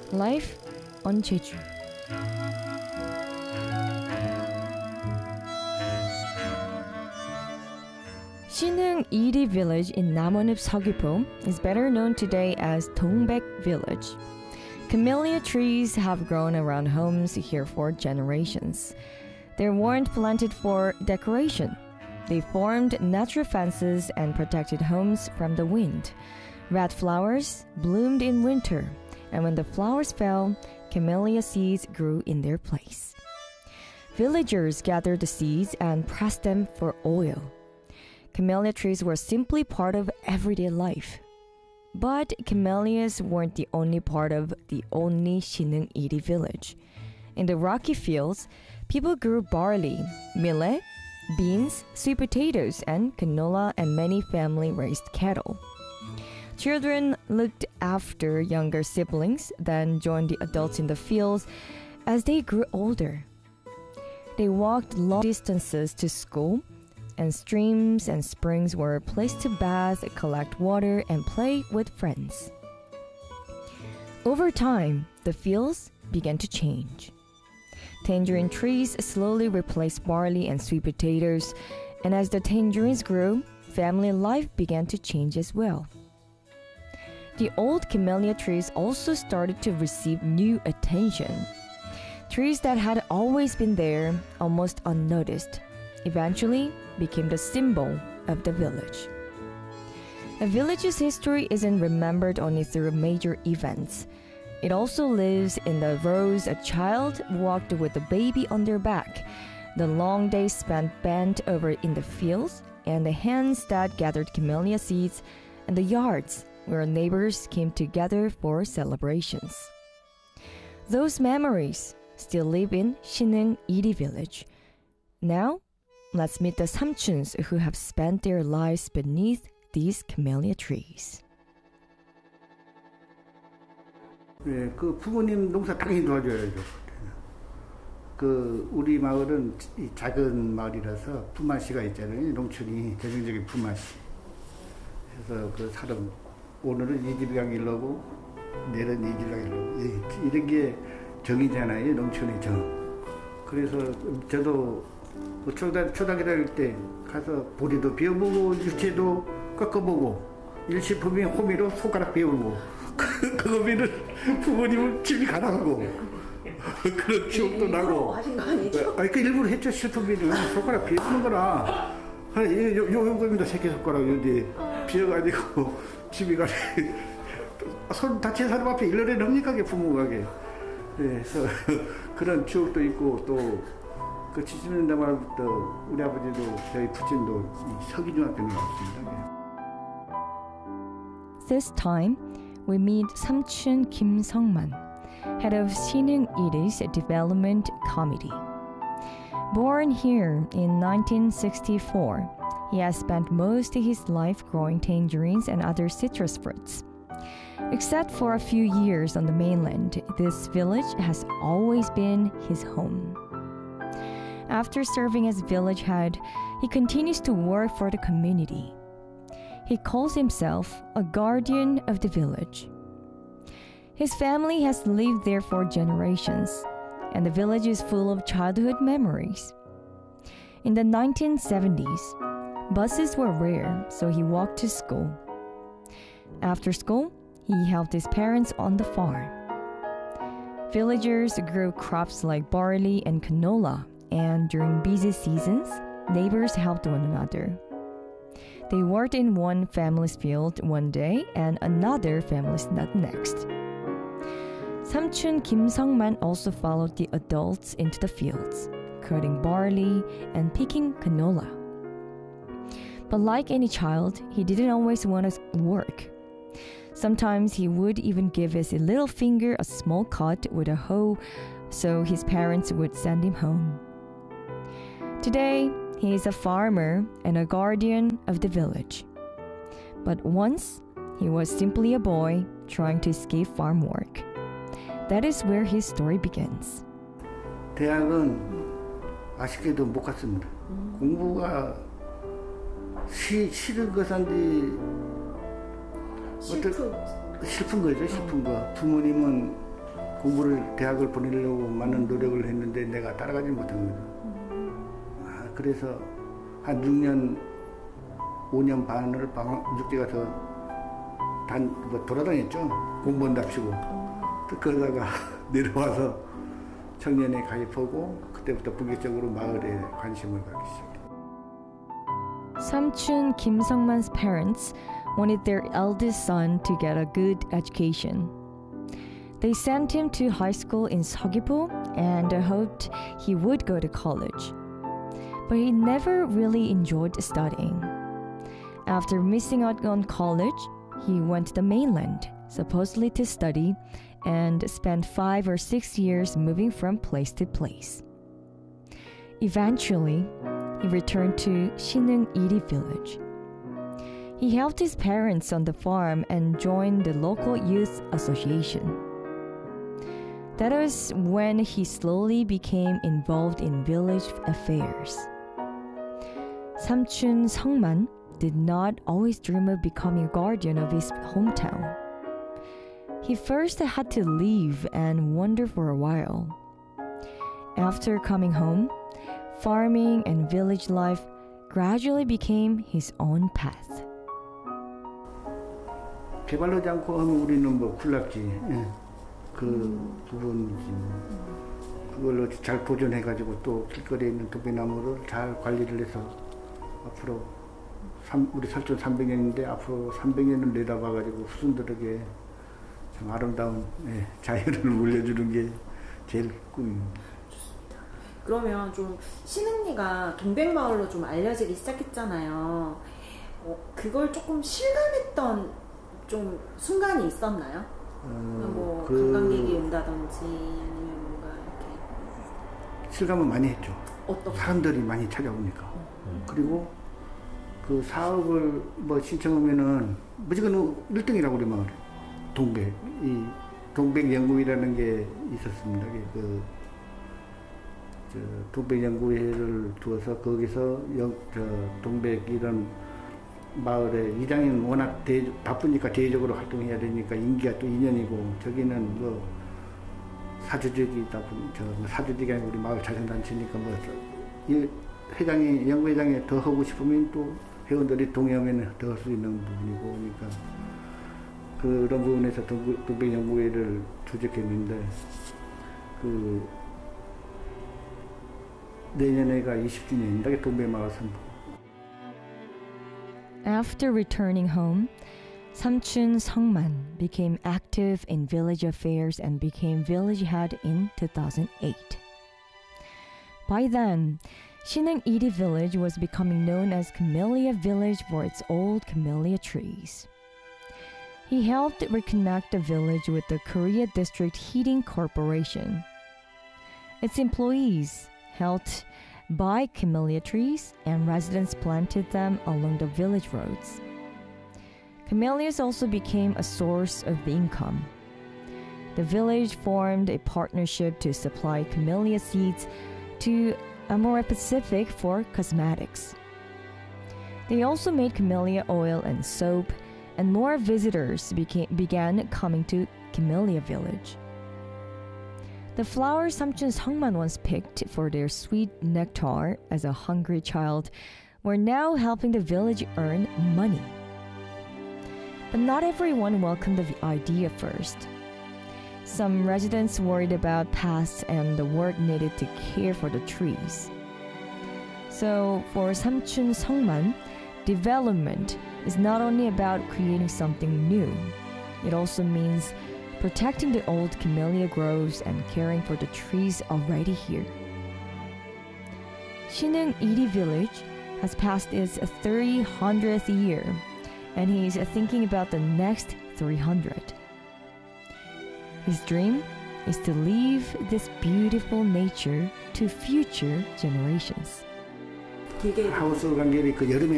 Life on Jeju. Sinung Iri village in Namwon of Seogwipo is better known today as Dongbek village. Camellia trees have grown around homes here for generations. They weren't planted for decoration. They formed natural fences and protected homes from the wind. Red flowers bloomed in winter, and when the flowers fell, camellia seeds grew in their place. Villagers gathered the seeds and pressed them for oil. Camellia trees were simply part of everyday life. But camellias weren't the only part of the only Sinung Iri village. In the rocky fields, people grew barley, millet, beans, sweet potatoes, and canola, and many family-raised cattle. Children looked after younger siblings, then joined the adults in the fields as they grew older. They walked long distances to school, and streams and springs were a place to bath, collect water, and play with friends. Over time, the fields began to change. Tangerine trees slowly replaced barley and sweet potatoes, and as the tangerines grew, family life began to change as well. The old camellia trees also started to receive new attention. Trees that had always been there, almost unnoticed, eventually became the symbol of the village. A village's history isn't remembered only through major events. It also lives in the rows a child walked with a baby on their back, the long days spent bent over in the fields, and the hands that gathered camellia seeds, and the yards where neighbors came together for celebrations. Those memories still live in Sinung Iri village. Now, let's meet the Samchuns who have spent their lives beneath these camellia trees. 네, 그 부모님 농사 당연히 도와줘야죠. 그 우리 마을은 이 작은 마을이라서 품앗이가 있잖아요. 농촌이 대중적인 품앗이. 그래서 그 사람 오늘은 이 집이랑 일러고 내일은 이 집이랑 일러고 이런 게 정이잖아요. 농촌의 정. 그래서 저도 초등학교 다닐 때 가서 보리도 비워보고 유채도 꺾어보고 일식품이 호미로 손가락 비우고 그거면은 부모님은 집이 가라고 그런 기억도 나고. 하신 거 아니죠? 아니 그 일부러 했죠. 식품비는 손가락 비우는 거라. 요겁니다. 새끼손가락 여기 비어가지고 집이 가래. 손 다친 사람 앞에 일러내 놉니까? 부모가. 그래서 그런 추억도 있고 또 그 70년대 말부터 우리 아버지도 저희 부친도 서기중학교 나왔습니다. This time, we meet Samchun Kim Sung-man, head of Sinung Iri's Development Committee. Born here in 1964, he has spent most of his life growing tangerines and other citrus fruits. Except for a few years on the mainland, this village has always been his home. After serving as village head, he continues to work for the community. He calls himself a guardian of the village. His family has lived there for generations, and the village is full of childhood memories. In the 1970s, buses were rare, so he walked to school. After school, he helped his parents on the farm. Villagers grew crops like barley and canola, and during busy seasons, neighbors helped one another. They worked in one family's field one day and another family's the next. Samchun Kim Sung-man also followed the adults into the fields, cutting barley and picking canola. But like any child, he didn't always want to work. Sometimes he would even give his little finger a small cut with a hoe, so his parents would send him home. Today, he is a farmer and a guardian of the village. But once, he was simply a boy trying to escape farm work. That is where his story begins. 대학은 아쉽게도 못 갔습니다. 공부가 싫은 것인지 슬픈 거죠. 슬픈 거. 부모님은 대학을 보내려고 많은 노력을 했는데 내가 따라가지 못한 거죠. 그래서 한 6년, 5년 반을 육지 가서 돌아다녔죠. 공부한답시고. 그러다가 내려와서 청년에 가입하고 그때부터 본격적으로 마을에 관심을 갖기 시작했어요. Samchun Kim Sung-man's parents wanted their eldest son to get a good education. They sent him to high school in Seogwipo and hoped he would go to college. But he never really enjoyed studying. After missing out on college, he went to the mainland, supposedly to study, and spent 5 or 6 years moving from place to place. Eventually, he returned to Sinung-iri village. He helped his parents on the farm and joined the local youth association. That was when he slowly became involved in village affairs. Samchun Sung-man did not always dream of becoming a guardian of his hometown. He first had to leave and wander for a while. After coming home, farming and village life gradually became his own path. 개발하지 않고 하면 우리는 뭐 굴락지, 그 부분이지. 그걸로 잘 보존해가지고 또 길거리에 있는 도배나무를 잘 관리를 해서 앞으로 우리 설정 300년인데 앞으로 300년을 내다봐가지고 후손들에게 참 아름다운 자연을 물려주는 게 제일 꿈입니다. 그러면 좀 신흥리가 동백마을로 좀 알려지기 시작했잖아요. 그걸 조금 실감했던 좀 순간이 있었나요? 뭐 관광객이 온다든지 아니면 뭔가 이렇게 실감은 많이 했죠. 어떻게? 사람들이 많이 찾아오니까. 그리고 그 사업을 뭐 신청하면은 무조건 1등이라고 그래 마을에. 동백. 이 동백연구회라는 게 있었습니다. 동백연구회를 두어서 거기서 동백 이런 마을에 이장인 워낙 바쁘니까 대외적으로 활동해야 되니까 인기가 또 2년이고 저기는 뭐 사조직이다 보니 사조직이 아니고 우리 마을 자생단체니까 뭐 이 회장이 연구회장이 더 하고 싶으면 또 회원들이 동의하면 더 할 수 있는 부분이고 그러니까 그런 부분에서 동백연구회를 조직했는데 그 내년에가 20주년인데 동백마을 선포. After returning home, Samchun Sung-man became active in village affairs and became village head in 2008. By then, Sinung-iri village was becoming known as Camellia Village for its old camellia trees. He helped reconnect the village with the Korea District Heating Corporation. Its employees helped buy camellia trees and residents planted them along the village roads. Camellias also became a source of income. The village formed a partnership to supply camellia seeds to Amore Pacific for cosmetics. They also made camellia oil and soap, and more visitors began coming to Camellia Village. The flowers Samchun Sung-man once picked for their sweet nectar as a hungry child were now helping the village earn money. But not everyone welcomed the idea first. Some residents worried about pests and the work needed to care for the trees. So for Samchun Sung-man, development is not only about creating something new, it also means protecting the old camellia groves and caring for the trees already here. Sinung-iri village has passed its 300th year, and he is thinking about the next 300. His dream is to leave this beautiful nature to future generations. 하우스 관계비 그 여름에